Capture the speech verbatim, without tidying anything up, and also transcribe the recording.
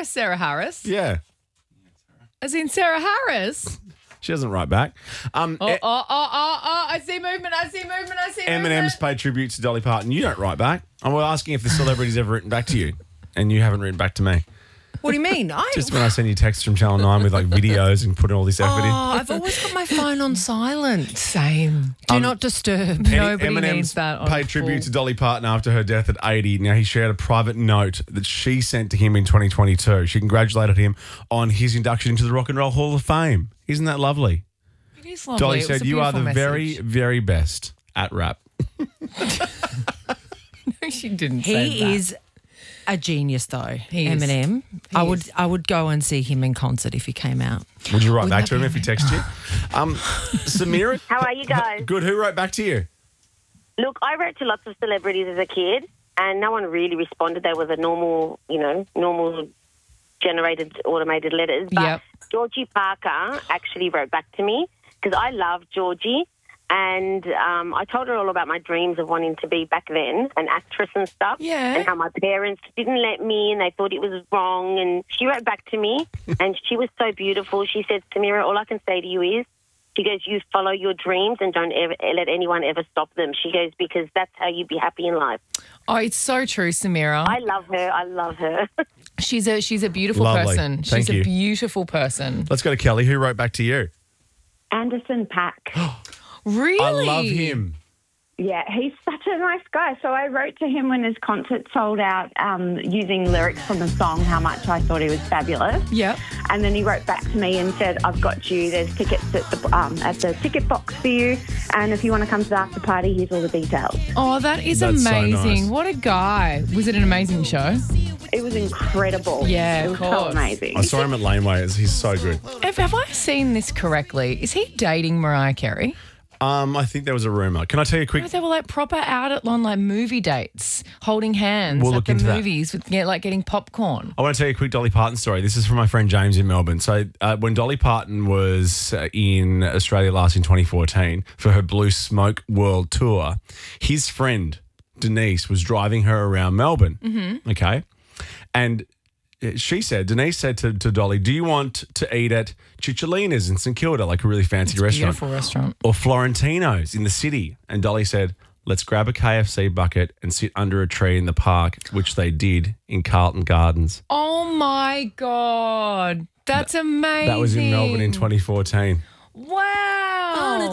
know Sarah Harris. Yeah. As in Sarah Harris. She doesn't write back. Um, Oh, E- oh, oh, oh, oh, I see movement, I see movement, I see movement. Eminem's paid tribute to Dolly Parton. You don't write back. And we're asking if the celebrity's ever written back to you, and you haven't written back to me. What do you mean? I, Just when I send you texts from Channel nine with like videos and putting all this effort oh, in. I've always got my phone on silent. Same. Do not disturb. Nobody Eminem's needs that on paid full. tribute to Dolly Parton after her death at eighty. Now, he shared a private note that she sent to him in twenty twenty-two. She congratulated him on his induction into the Rock and Roll Hall of Fame. Isn't that lovely? It is lovely. Dolly It was said, a you are the beautiful very, message." very best at rap. No, she didn't say He that. is a genius, though. He is. Eminem. I He would, is. I would go and see him in concert if he came out. Would you write Wouldn't back that to him be if he texted you? Um, Samira? How are you guys? Good. Who wrote back to you? Look, I wrote to lots of celebrities as a kid, and no one really responded. They were the normal, you know, normal generated automated letters. But Yep. Georgie Parker actually wrote back to me because I love Georgie. And um, I told her all about my dreams of wanting to be back then an actress and stuff. Yeah. And how my parents didn't let me and they thought it was wrong. And she wrote back to me and she was so beautiful. She said, Samira, all I can say to you is, she goes, you follow your dreams and don't ever let anyone ever stop them. She goes, because that's how you be happy in life. Oh, it's so true, Samira. I love her. I love her. She's a she's a beautiful Lovely. person. Thank She's you. a beautiful person. Let's go to Kelly. Who wrote back to you? Anderson Paak. Really? I love him. Yeah, he's such a nice guy. So I wrote to him when his concert sold out um, using lyrics from the song, how much I thought he was fabulous. Yep. And then he wrote back to me and said, I've got you. There's tickets at the, um, at the ticket box for you. And if you want to come to the after party, here's all the details. Oh, that is That's so amazing. nice. What a guy. Was it an amazing show? It was incredible. Yeah, it of was so course. amazing. I saw him at Laneway. He's so good. Have, have I seen this correctly? Is he dating Mariah Carey? Um, I think there was a rumor. Can I tell you a quick? No, they were like proper out at on like movie dates, holding hands We'll at look the into that. movies with yeah, like getting popcorn. I want to tell you a quick Dolly Parton story. This is from my friend James in Melbourne. So uh, when Dolly Parton was uh, in Australia last in twenty fourteen for her Blue Smoke World Tour, his friend Denise was driving her around Melbourne. Mm-hmm. Okay. And she said, Denise said to, to Dolly, do you want to eat at Cicciolina's in St Kilda, like a really fancy restaurant? Beautiful restaurant. Or Florentino's in the city? And Dolly said, let's grab a K F C bucket and sit under a tree in the park, which they did in Carlton Gardens. Oh my God. That's amazing. That was in Melbourne in twenty fourteen. Wow.